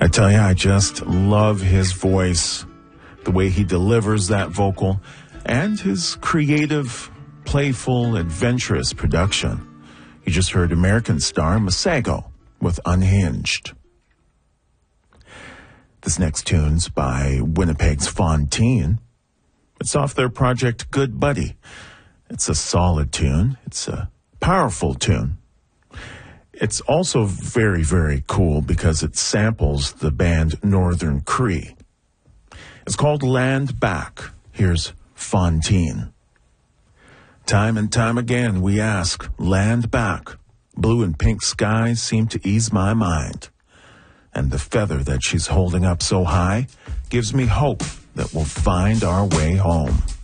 I tell you, I just love his voice, the way he delivers that vocal, and his creative, playful, adventurous production. You just heard American star Masego with Unhinged. This next tune's by Winnipeg's Fontaine. It's off their project Good Buddy. It's a solid tune. It's a powerful tune. It's also very, very cool because it samples the band Northern Cree. It's called Land Back. Here's Fontaine. Time and time again we ask, land back. Blue and pink skies seem to ease my mind. And the feather that she's holding up so high gives me hope that we'll find our way home.